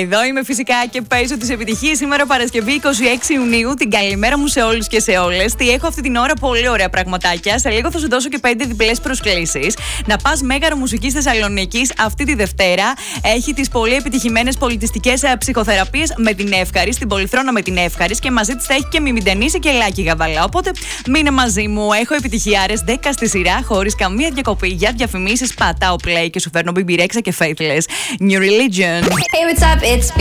Εδώ είμαι φυσικά και παίζω τις επιτυχίες. Σήμερα Παρασκευή 26 Ιουνίου. Την καλημέρα μου σε όλους και σε όλες. Τι έχω αυτή την ώρα, πολύ ωραία πραγματάκια. Σε λίγο θα σου δώσω και 5 διπλές προσκλήσεις. Να πας Μέγαρο Μουσικής Θεσσαλονίκης αυτή τη Δευτέρα. Έχει τις πολύ επιτυχημένες πολιτιστικές ψυχοθεραπείες με την Εύκαρη, στην Πολυθρόνα με την Εύκαρη, και μαζί της θα έχει και Μιμιντενίση και Λάκη Γαβαλά. Οπότε μείνε μαζί μου. Έχω επιτυχιάρες 10 στη σειρά, χωρίς καμία διακοπή. Για διαφημίσεις πατάω play και σου φέρνω BB Rexha και Faithless. New Religion. Hey, what's up? It's